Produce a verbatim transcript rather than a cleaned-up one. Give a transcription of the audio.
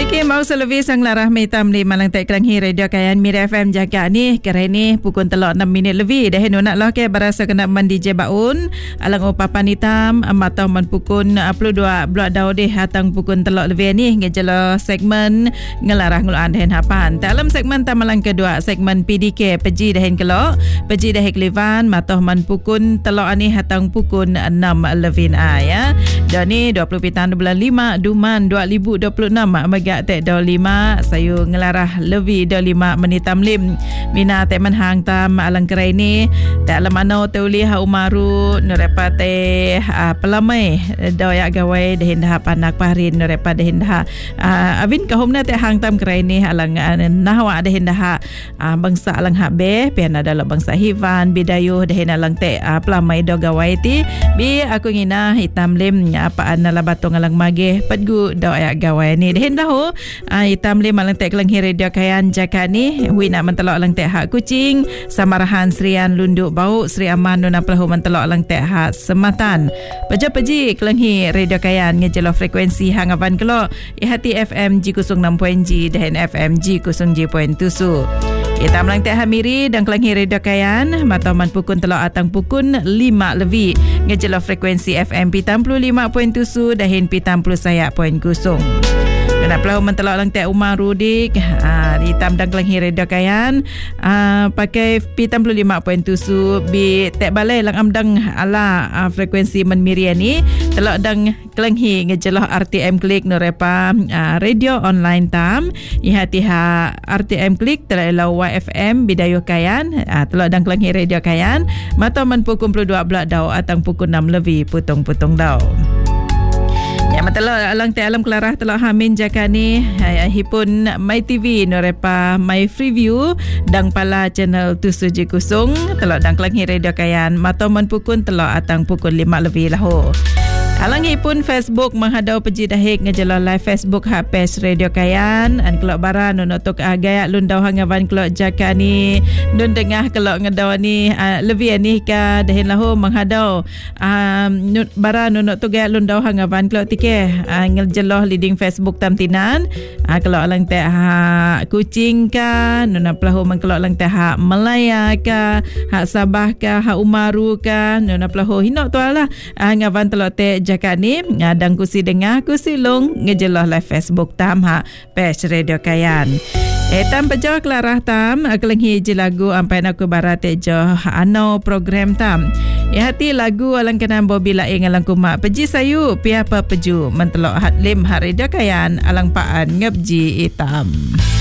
Okey, mau selebih sang larah mitam di Malang Tek Kelang Hi Radio Kayan Mira F M jaga ni kere ni pukul telok enam minit lebih dah nak lah ke berasa kena man D J Baun alang upapan hitam amat man pukul puluh dua blok dau deh hatang pukul telok lebih ni ngejelo segmen ngelarah nguluan dahen hapan. Dalam segmen tamalang kedua segmen P D K peji dahen kelok peji dah Klivan matoh man pukul telok ani hatang pukul enam lebih ah ya. Dan ni dua puluh pitan bulan lima Duman dua ribu dua puluh enam megak tek dau lima sayu ngelarah lebih dau lima menitam lim mina tek menhang tam alang kerai ni tak lemano teuli ha umaru nurepate uh, pelamai dau yak gawai dehin dah panak parin nurepa dehin dah uh, abin kahumna tek hang tam kerai ni alang uh, nahwa dehin dah uh, bangsa alang habe pian adalah bangsa Hivan bidayu dehin alang tek uh, pelamai dau gawai ti bi aku ngina hitam lim apa anala batong alang mage padgu dau yak gawai ni dehin dah uh, hitam lim alang tek Kelang Hi Radio Kayan jaka ni wi nak mentelok alang tek hak kucing samarahan Serian Lunduk Bau Sri Aman nuna pelahu mentelok alang tek hak sematan peja peji Kelang Hi Radio Kayan ngejelo frekuensi hangavan kelok ihati F M G nol enam point G dan F M G nol G point tujuh. Kita melang tek Hamiri dan Kelang Hi Radio Kayan matoman pukul telok atang pukul lima lebih ngejelo frekuensi F M P enam puluh lima point tujuh dan P enam puluh saya point kosong. Nak pelau mentelok lang tek Umar Rudik uh, di hitam dan Kelang Hi Radio Kayan uh, pakai P enam puluh lima point tujuh bi tek balai lang amdang ala uh, frekuensi menmirian ni telok dang Kelang Hi ngejeloh R T M klik nurepa uh, radio online tam ihati ha R T M klik telok elau Y F M bidayu Kayan uh, telok dang Kelang Hi Radio Kayan mata man pukul dua belas dau atang pukul enam lebih putung-putung dau. Ya matelo alang te alam kelarah telah hamin jaka ni hipun My T V norepa My Freeview dang pala channel tujuh tujuh kosong telok dang Kelang Hi Radio Kayan matomon pukul telok atang pukul lima lebih lahu. Alang hipun Facebook menghadau peji dahik ngejelo live Facebook ha page Radio Kayan an kelok bara nunotok uh, gaya lundau hangavan kelok jaka ni nun dengah kelok ngedau ni uh, lebih ni ka dahin lahu menghadau um, nun, bara nunotok gaya lundau hangavan kelok tike uh, ngejelo leading Facebook tamtinan uh, kelok alang teh ha kucing ka nuna pelahu mengkelok alang teh ha Melaya ka ha Sabah ka ha Umaru ka nuna pelahu hinok tu lah uh, ngavan telok teh jaka ni dan kusi dengar kusi long ngejelah live Facebook tam ha page Radio Kayan. Eh tam pejo kelarah tam Kelang Hi je lagu ampai nak barat tejo ano program tam. Ya hati lagu alang kenan Bobby Laing alang kumak peji sayu piapa peju mentelok hat lim ha Radio Kayan alang paan ngabji hitam.